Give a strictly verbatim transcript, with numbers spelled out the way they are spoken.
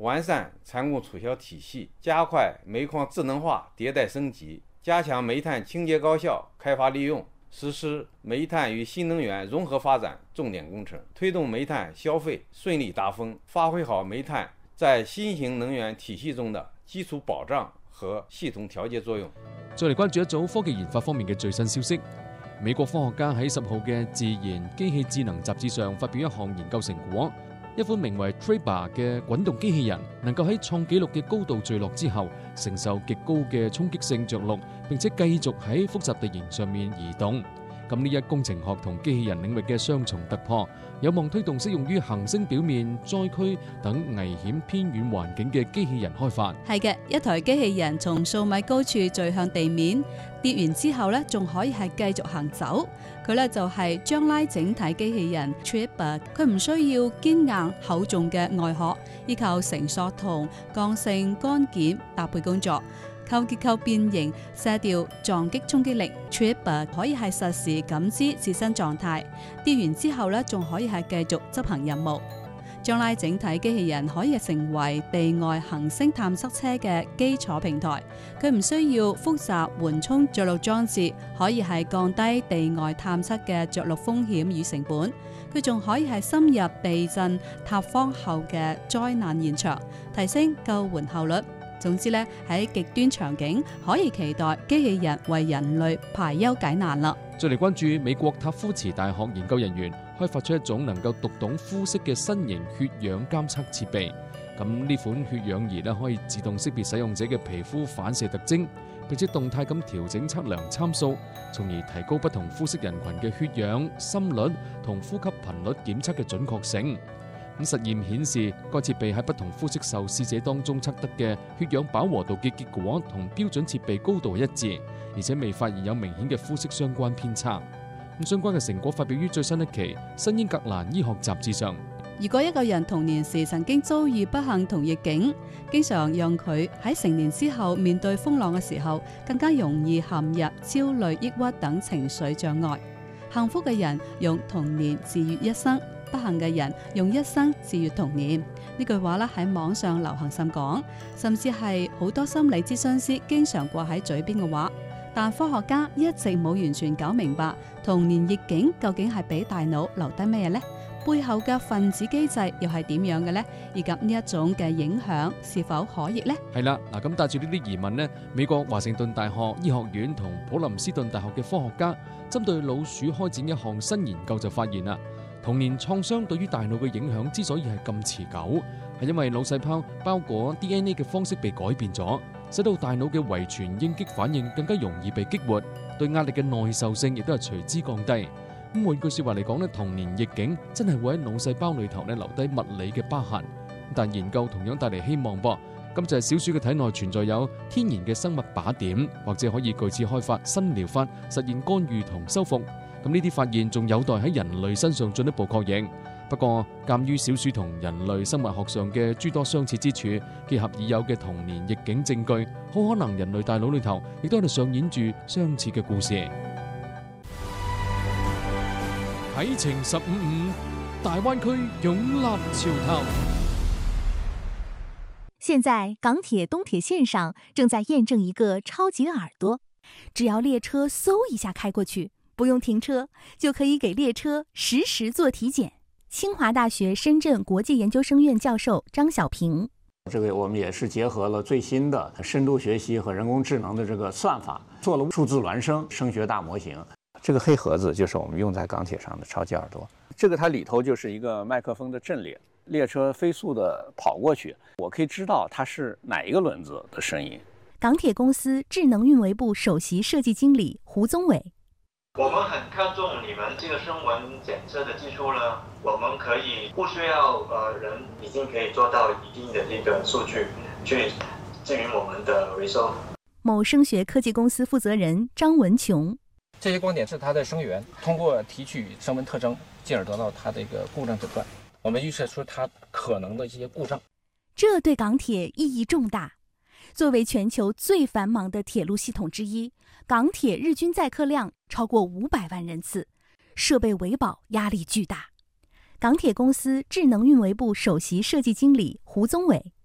完善参供促销体系，加快煤矿智能化迭代升级，加强煤炭清洁高效开发利用，实施煤炭与新能源融合发展重点工程，推动煤炭消费顺利达峰，发揮好煤炭在新型能源體系中的基礎保障和系統調節作用。 再嚟關注一組科技研發方面嘅最新消息。美國科學家喺十號嘅《自然機器智能》雜誌上發表一項研究成果，一款名為 Traber 嘅滾動機器人，能夠喺創紀錄嘅高度墜落之後，承受極高嘅衝擊性着陸，並且繼續喺複雜地形上面移動。咁呢一工程學同機器人領域嘅雙重突破，有望推動適用於行星表面、災區等危險偏遠環境嘅機器人開發。 係嘅，一台機器人從數米高處墜向地面，跌完之後呢，仲可以係繼續行走。佢呢就係張拉整體機器人 Tripper， 佢唔需要堅硬厚重嘅外殼，依靠繩索同鋼性桿件搭配工作。靠結構變形、卸掉撞擊衝擊力 ，Tripper 可以係實時感知自身狀態，跌完之後咧，仲可以係繼續執行任務。將來整體機器人可以成為地外行星探測車嘅基礎平台，佢唔需要複雜緩衝着陸裝置，可以係降低地外探測嘅着陸風險與成本。佢仲可以係深入地震塌方後嘅災難現場，提升救援效率。總之咧，喺極端場景可以期待機器人為人類排憂解難啦。 再嚟關注美國塔夫茨大學研究人員開發出一種能夠讀懂膚色嘅新型血氧監測設備。咁呢款血氧儀咧可以自動識別使用者嘅皮膚反射特徵，並且動態咁調整測量參數，從而提高不同膚色人群嘅血氧、心率同呼吸頻率檢測嘅準確性。咁實驗顯示，該設備喺不同膚色受試者當中測得嘅血氧飽和度嘅結果同標準設備高度一致，而且未發現有明顯嘅膚色相關偏差。咁相關嘅成果發表於最新一期《新英格蘭醫學雜誌》上。 如果一個人童年時曾經遭遇不幸同逆境，經常讓佢喺成年之後面對風浪嘅時候，更加容易陷入焦慮、抑鬱等情緒障礙。幸福嘅人用童年治愈一生，不幸嘅人用一生治愈童年。呢句話咧喺網上流行甚廣，甚至係好多心理諮詢師經常掛喺嘴邊嘅話。但科學家一直冇完全搞明白童年逆境究竟係俾大腦留低咩呢？背後嘅分子機制又係點樣嘅呢？以及呢一種嘅影響是否可逆呢？ 係啦，嗱咁帶住呢啲疑問呢，美國華盛頓大學醫學院同普林斯頓大學嘅科學家針對老鼠開展一項新研究就發現啦，童年創傷對於大腦嘅影響之所以係咁持久，係因為腦細胞包裹 D N A 嘅方式被改變咗，使到大腦嘅遺傳應激反應更加容易被激活，對壓力嘅耐受性亦都係隨之降低。咁換句說話嚟講咧，童年逆境真係會喺腦細胞裏頭咧留低物理嘅疤痕。但研究同樣帶嚟希望噃，咁就係小鼠嘅體內存在有天然嘅生物靶點，或者可以據此開發新療法，實現干預同修復。咁呢啲發現仲有待喺人類身上進一步確認。不過，鑑於小鼠同人類生物學上嘅諸多相似之處，結合已有嘅童年逆境證據，好可能人類大腦裏頭亦都喺度上演住相似嘅故事。啟程十五五，大灣區擁立潮頭。 現在港鐵東鐵線上正在驗證一個超級耳朵，只要列車嗖一下開過去，不用停車，就可以給列車實時做體檢。清華大學深圳國際研究生院教授張小平， 這個我們也是結合了最新的深度學習和人工智能的這個算法，做了數字孿生聲學大模型。這個黑盒子就是我們用在港鐵上的超級耳朵，這個它裏頭就是一個麥克風的陣列，列車飛速的跑過去，我可以知道它是哪一個輪子的聲音。 港鐵公司智能運維部首席設計經理胡宗偉， 我們很看重你們這個聲紋檢測的技術呢，我們可以不需要呃人已經可以做到一定的這個數據去支援我們的維修。 某聲學科技公司負責人張文瓊， 這些光點是它的聲源，通過提取聲紋特徵，進而得到它的一個故障診斷。我們預測出它可能的一些故障。 這對港鐵意義重大。作為全球最繁忙的鐵路系統之一，港鐵日均載客量超過五百萬人次，設備維保壓力巨大。港鐵公司智能運維部首席設計經理胡宗偉，